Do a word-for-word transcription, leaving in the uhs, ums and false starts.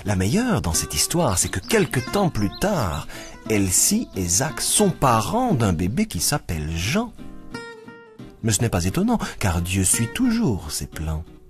La meilleure dans cette histoire, c'est que quelque temps plus tard, Elsie et Zach sont parents d'un bébé qui s'appelle Jean. Mais ce n'est pas étonnant, car Dieu suit toujours ses plans.